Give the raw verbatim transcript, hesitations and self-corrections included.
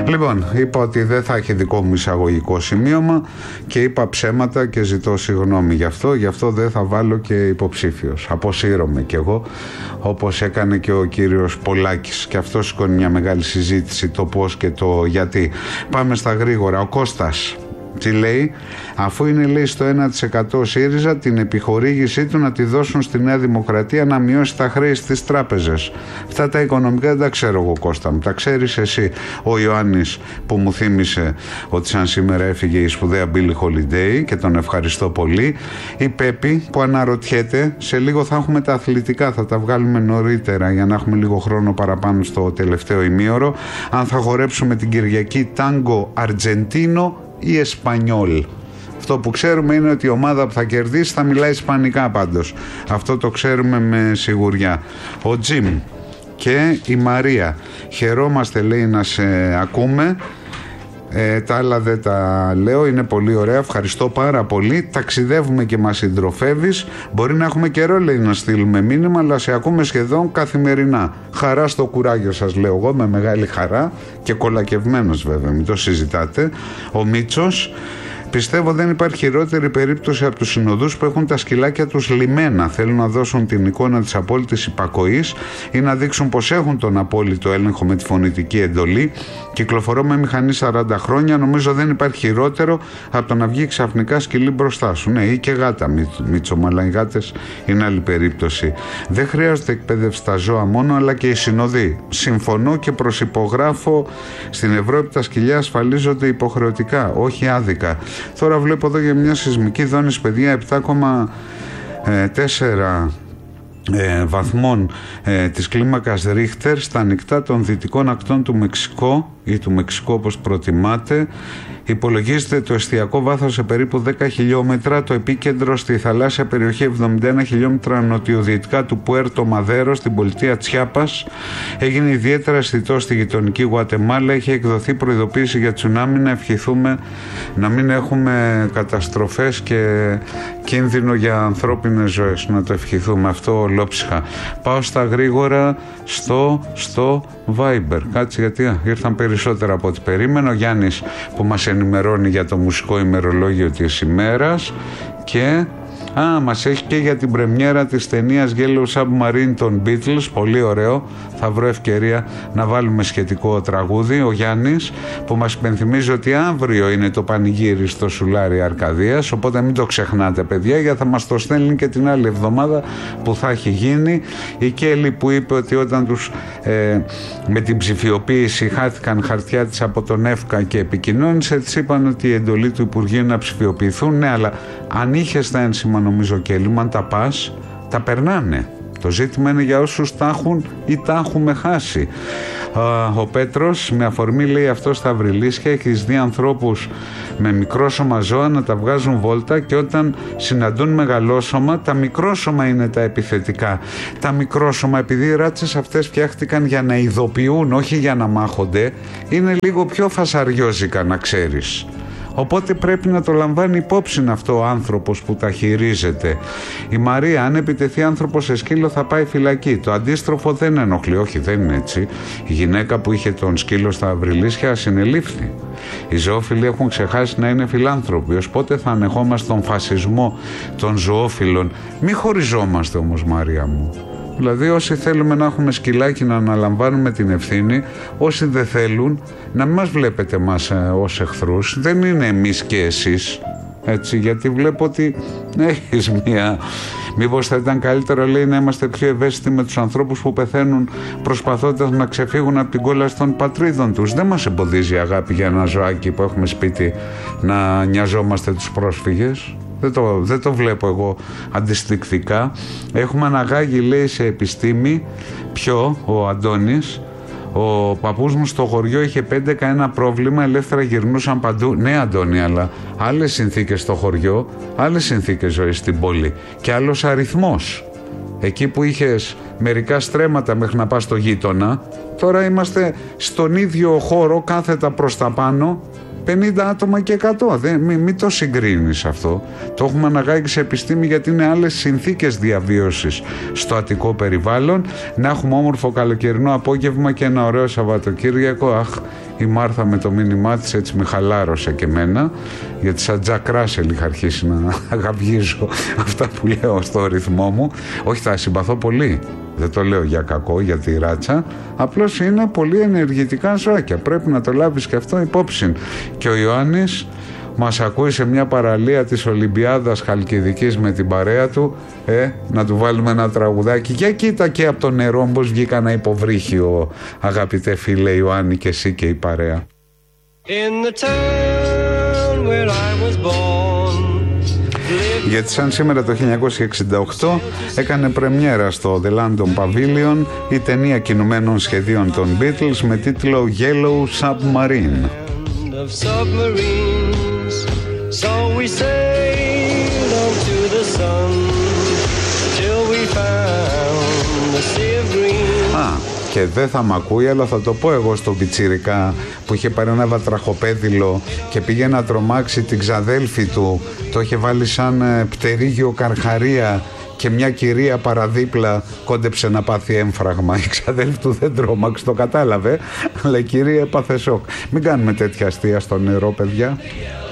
Λοιπόν, είπα ότι δεν θα έχει δικό μου εισαγωγικό σημείωμα και είπα ψέματα και ζητώ συγγνώμη γι' αυτό. Γι' αυτό δεν θα βάλω και υποψήφιος. Αποσύρωμαι κι εγώ, όπως έκανε και ο κύριος Πολάκης. Και αυτό σηκώνει μια μεγάλη συζήτηση, το πώς και το γιατί. Πάμε στα γρήγορα. Ο Κώστας τι λέει? Αφού είναι, λέει, στο ένα τοις εκατό ΣΥΡΙΖΑ, την επιχορήγησή του να τη δώσουν στη Νέα Δημοκρατία να μειώσει τα χρέη στις τράπεζες. Αυτά τα οικονομικά δεν τα ξέρω εγώ, Κώστα μου. Τα ξέρεις εσύ. Ο Ιωάννης που μου θύμισε ότι σαν σήμερα έφυγε η σπουδαία Billie Holiday και τον ευχαριστώ πολύ. Η Πέπη που αναρωτιέται, σε λίγο θα έχουμε τα αθλητικά, θα τα βγάλουμε νωρίτερα για να έχουμε λίγο χρόνο παραπάνω στο τελευταίο ημίωρο, αν θα χορέψουμε την Κυριακή τάγκο Αργεντίνο ή Εσπανιόλ. Αυτό που ξέρουμε είναι ότι η ομάδα που θα κερδίσει θα μιλάει ισπανικά πάντως. Αυτό το ξέρουμε με σιγουριά. Ο Τζιμ και η Μαρία. Χαιρόμαστε, λέει, να σε ακούμε. Ε, τα άλλα δεν τα λέω, είναι πολύ ωραία, ευχαριστώ πάρα πολύ. Ταξιδεύουμε και μας συντροφεύεις. Μπορεί να έχουμε καιρό, λέει, να στείλουμε μήνυμα, αλλά σε ακούμε σχεδόν καθημερινά. Χαρά στο κουράγιο σας, λέω εγώ, με μεγάλη χαρά και κολακευμένος βέβαια, μην το συζητάτε. Ο Μίτσος. Πιστεύω δεν υπάρχει χειρότερη περίπτωση από τους συνοδούς που έχουν τα σκυλάκια τους λιμένα. Θέλουν να δώσουν την εικόνα της απόλυτης υπακοής ή να δείξουν πως έχουν τον απόλυτο έλεγχο με τη φωνητική εντολή. Κυκλοφορώ με μηχανή σαράντα χρόνια. Νομίζω δεν υπάρχει χειρότερο από το να βγει ξαφνικά σκυλί μπροστά σου. Ναι, ή και γάτα, Μίτσο, αλλά οι γάτες είναι άλλη περίπτωση. Δεν χρειάζεται εκπαίδευση στα ζώα μόνο, αλλά και οι συνοδοί. Συμφωνώ και προσυπογράφω. Στην Ευρώπη τα σκυλιά ασφαλίζονται υποχρεωτικά, όχι άδικα. Τώρα βλέπω εδώ για μια σεισμική δόνηση, παιδιά, επτά κόμμα τέσσερα ε, βαθμών ε, της κλίμακας Ρίχτερ στα ανοιχτά των δυτικών ακτών του Μεξικό ή του Μεξικού όπως προτιμάτε. Υπολογίζεται το εστιακό βάθος σε περίπου δέκα χιλιόμετρα, το επίκεντρο στη θαλάσσια περιοχή εβδομήντα ένα χιλιόμετρα νοτιοδυτικά του Πουέρτο Μαδέρο στην πολιτεία Τσιάπας. Έγινε ιδιαίτερα αισθητό στη γειτονική Γουατεμάλα. Είχε εκδοθεί προειδοποίηση για τσουνάμι. Να ευχηθούμε να μην έχουμε καταστροφές και κίνδυνο για ανθρώπινες ζωές. Να το ευχηθούμε αυτό ολόψυχα. Πάω στα γρήγορα στο, στο Viber. Κάτσε γιατί α, ήρθαν περισσότερα από ό,τι περίμενα. Ο Γιάννης που μας ενημερώνει για το μουσικό ημερολόγιο της ημέρας και α, μας έχει και για την πρεμιέρα της ταινίας Yellow Submarine των Beatles, πολύ ωραίο, θα βρω ευκαιρία να βάλουμε σχετικό τραγούδι. Ο Γιάννης που μας υπενθυμίζει ότι αύριο είναι το πανηγύρι στο Σουλάρι Αρκαδίας, οπότε μην το ξεχνάτε, παιδιά, γιατί θα μας το στέλνει και την άλλη εβδομάδα που θα έχει γίνει. Η Κέλλη που είπε ότι όταν τους ε, με την ψηφιοποίηση χάθηκαν χαρτιά της από τον ΕΦΚΑ και επικοινώνησε, της είπαν ότι η εντολή του Υπουργείου είναι να ψηφιοποιηθούν. Ναι, αλλά αν είχες τα ένσημα, νομίζω, Κέλλη, αν τα πας, τα περνάνε. Το ζήτημα είναι για όσους τα έχουν ή τα έχουμε χάσει. Ο Πέτρος με αφορμή, λέει, αυτό στα Βρυλίσια έχεις δει ανθρώπους με μικρόσωμα ζώα να τα βγάζουν βόλτα και όταν συναντούν μεγαλόσωμα, τα μικρόσωμα είναι τα επιθετικά. Τα μικρόσωμα, επειδή οι ράτσες αυτές φτιάχτηκαν για να ειδοποιούν, όχι για να μάχονται, είναι λίγο πιο φασαριόζικα, να ξέρεις. Οπότε πρέπει να το λαμβάνει υπόψη αυτό ο άνθρωπος που τα χειρίζεται. Η Μαρία, αν επιτεθεί άνθρωπος σε σκύλο θα πάει φυλακή. Το αντίστροφο δεν ενοχλεί. Όχι, δεν είναι έτσι. Η γυναίκα που είχε τον σκύλο στα Αυριλίσια συνελήφθη. Οι ζωόφιλοι έχουν ξεχάσει να είναι φιλάνθρωποι. Ως πότε θα ανεχόμαστε τον φασισμό των ζωόφιλων? Μη χωριζόμαστε όμως, Μαρία μου. Δηλαδή όσοι θέλουμε να έχουμε σκυλάκι να αναλαμβάνουμε την ευθύνη, όσοι δεν θέλουν να μην μας βλέπετε μας ε, ως εχθρούς. Δεν είναι εμείς και εσείς, έτσι, γιατί βλέπω ότι έχεις μία... Μήπως θα ήταν καλύτερο, λέει, να είμαστε πιο ευαίσθητοι με τους ανθρώπους που πεθαίνουν προσπαθώντας να ξεφύγουν από την κόλαση των πατρίδων τους. Δεν μας εμποδίζει η αγάπη για ένα ζωάκι που έχουμε σπίτι να νοιαζόμαστε τους πρόσφυγες. Δεν το, δεν το βλέπω εγώ αντιστοιχτικά. Έχουμε αναγάγει, λέει, σε επιστήμη. Ποιο? Ο Αντώνης. Ο παππούς μου στο χωριό είχε πέντε, κανένα πρόβλημα, ελεύθερα γυρνούσαν παντού. Ναι, Αντώνη, αλλά άλλες συνθήκες στο χωριό, άλλες συνθήκες ζωής στην πόλη και άλλος αριθμός. Εκεί που είχες μερικά στρέμματα μέχρι να πας στο γείτονα, τώρα είμαστε στον ίδιο χώρο, κάθετα προς τα πάνω, πενήντα άτομα και εκατό. Δεν, μην, μην το συγκρίνεις αυτό. Το έχουμε αναγάγει σε επιστήμη γιατί είναι άλλες συνθήκες διαβίωσης στο αττικό περιβάλλον. Να έχουμε όμορφο καλοκαιρινό απόγευμα και ένα ωραίο Σαββατοκύριακο. Αχ, Η Μάρθα με το μήνυμά της έτσι με χαλάρωσε και εμένα, γιατί σαν Τζακ Ράσελ είχα αρχίσει να αγαυγίζω αυτά που λέω στο ρυθμό μου. Όχι, θα συμπαθώ πολύ. Δεν το λέω για κακό, για τη ράτσα. Απλώς είναι πολύ ενεργητικά ζωάκια. Πρέπει να το λάβεις και αυτό υπόψη. Και ο Ιωάννης μας ακούει σε μια παραλία της Ολυμπιάδας Χαλκιδικής με την παρέα του. Ε, να του βάλουμε ένα τραγουδάκι. Για κοίτα και από το νερό πως βγήκα ένα υποβρύχιο, αγαπητέ φίλε Ιωάννη, και εσύ και η παρέα. In the town where I was born. Γιατί σαν σήμερα το χίλια εννιακόσια εξήντα οκτώ έκανε πρεμιέρα στο The London Pavilion η ταινία κινουμένων σχεδίων των Beatles με τίτλο Yellow Submarine. So we sailed on to the sun till we found the sea of green. Α, και δεν θα μ' ακούει, αλλά θα το πω εγώ στον πιτσιρικά που είχε πάρει ένα βατραχοπέδιλο και πήγε να τρομάξει την ξαδέλφη του. Το είχε βάλει σαν πτερίγιο καρχαρία και μια κυρία παραδίπλα κόντεψε να πάθει έμφραγμα. Η ξαδέλφη του δεν τρόμαξε, το κατάλαβε, αλλά η κυρία έπαθε σοκ. Μην κάνουμε τέτοια αστεία στο νερό, παιδιά.